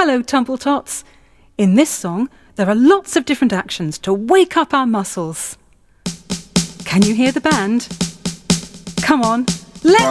Hello, Tumbletots. In this song, there are lots of different actions to wake up our muscles. Can you hear the band? Come on, let's